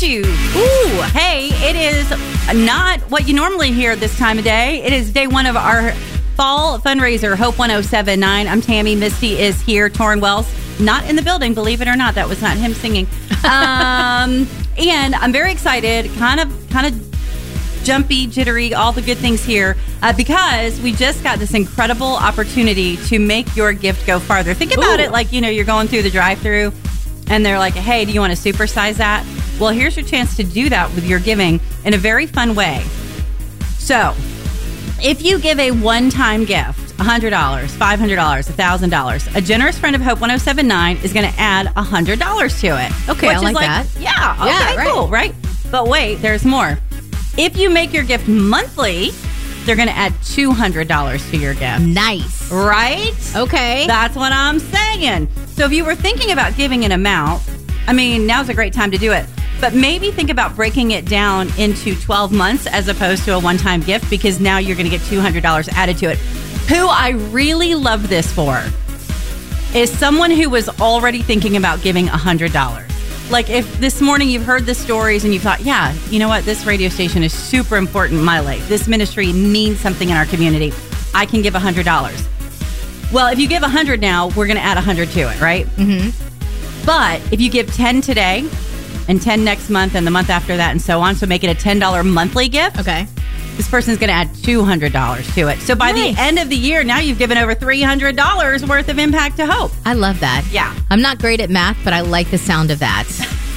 you. Ooh, hey, it is not what you normally hear this time of day. It is day one of our fall fundraiser, Hope 1079. I'm Tammy. Misty is here. Torrin Wells, not in the building, believe it or not. That was not him singing. And I'm very excited, kind of jumpy, jittery, all the good things here, because we just got this incredible opportunity to make your gift go farther. Think about it like, you're going through the drive-thru and they're like, hey, do you want to supersize that? Well, here's your chance to do that with your giving in a very fun way. So, if you give a one-time gift, $100, $500, $1,000, a generous friend of Hope 1079 is going to add $100 to it. Okay, I like that. Yeah, okay, right. Cool, right? But wait, there's more. If you make your gift monthly, they're going to add $200 to your gift. Nice. Right? Okay. That's what I'm saying. So if you were thinking about giving an amount, now's a great time to do it. But maybe think about breaking it down into 12 months as opposed to a one-time gift, because now you're going to get $200 added to it. Who I really love this for is someone who was already thinking about giving $100. Like if this morning you've heard the stories and you thought, yeah, you know what? This radio station is super important in my life. This ministry means something in our community. I can give $100. Well, if you give $100 now, we're going to add $100 to it, right? Mm-hmm. But if you give $10 today and $10 next month and the month after that and so on, so make it a $10 monthly gift. Okay. This person's going to add $200 to it. So by the end of the year, now you've given over $300 worth of impact to Hope. I love that. Yeah. I'm not great at math, but I like the sound of that.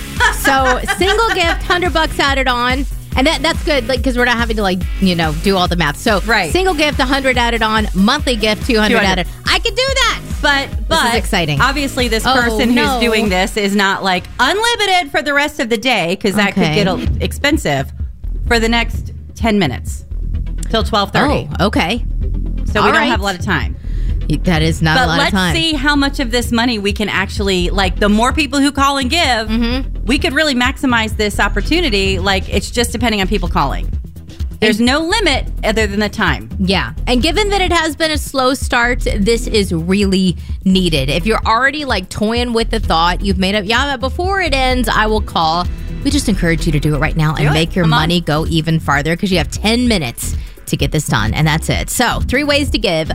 So single gift, $100 added on. And that's good, because we're not having to, do all the math. So single gift, $100 added on. Monthly gift, $200 added. I could do that. But this is exciting. Obviously, this person who's doing this is not unlimited for the rest of the day, because that could get expensive for the next 10 minutes till 12:30. Oh, okay. So we don't have a lot of time. That is not a lot of time. But let's see how much of this money we can actually, the more people who call and give, we could really maximize this opportunity. It's just depending on people calling. There's no limit other than the time. Yeah. And given that it has been a slow start, this is really needed. If you're already toying with the thought, you've made up, before it ends, I will call. We just encourage you to do it right now and make your money go even farther, because you have 10 minutes to get this done. And that's it. So 3 ways to give.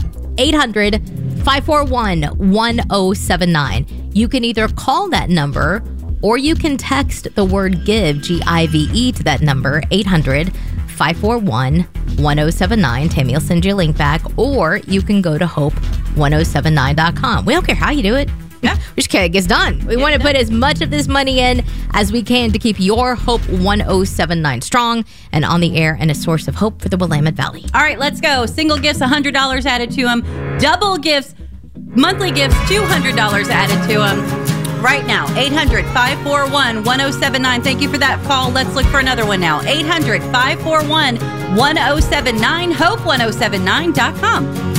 800-541-1079. You can either call that number or you can text the word GIVE, G-I-V-E, to that number, 800-541-1079. Tammy will send you a link back, or you can go to hope1079.com. We don't care how you do it. Yeah. We just care it gets done. We want to put as much of this money in as we can to keep your Hope 1079 strong and on the air and a source of hope for the Willamette Valley. All right, let's go. Single gifts, $100 added to them. Double gifts, monthly gifts, $200 added to them. Right now, 800-541-1079. Thank you for that call. Let's look for another one now. 800-541-1079, hope1079.com.